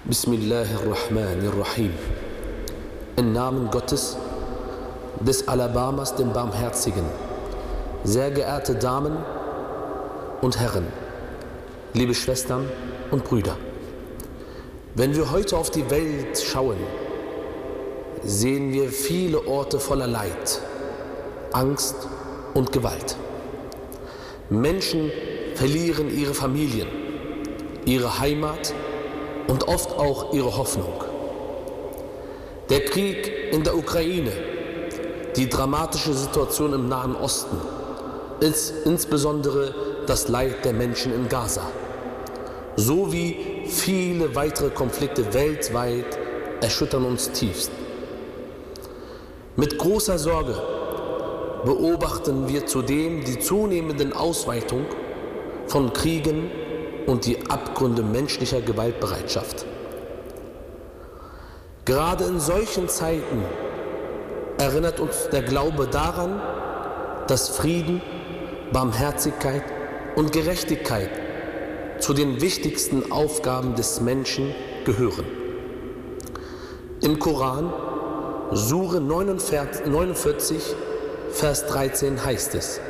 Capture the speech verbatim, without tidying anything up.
Bismillahirrahmanirrahim. Im Namen Gottes, des Alabamas, dem Barmherzigen. Sehr geehrte Damen und Herren, liebe Schwestern und Brüder, wenn wir heute auf die Welt schauen, sehen wir viele Orte voller Leid, Angst und Gewalt. Menschen verlieren ihre Familien, ihre Heimat und oft auch ihre Hoffnung. Der Krieg in der Ukraine, die dramatische Situation im Nahen Osten, ist insbesondere das Leid der Menschen in Gaza, sowie viele weitere Konflikte weltweit erschüttern uns tiefst. Mit großer Sorge beobachten wir zudem die zunehmende Ausweitung von Kriegen und die Abgründe menschlicher Gewaltbereitschaft. Gerade in solchen Zeiten erinnert uns der Glaube daran, dass Frieden, Barmherzigkeit und Gerechtigkeit zu den wichtigsten Aufgaben des Menschen gehören. Im Koran, Sure neunundvierzig, Vers dreizehn heißt es: